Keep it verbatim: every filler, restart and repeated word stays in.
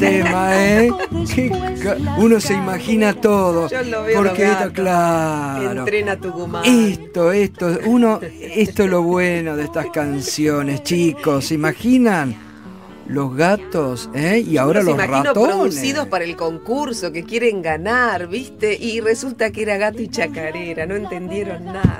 tema, ¿eh? Qué, uno se imagina todo. Yo lo veo porque gato, esto, claro. Entrena Tucumán. Esto, esto, uno, esto es lo bueno de estas canciones, chicos. ¿Se imaginan? Los gatos, ¿eh? Y ahora Yo los los imagino ratones. producidos para el concurso, que quieren ganar, ¿viste? Y resulta que era gato y chacarera, no entendieron nada.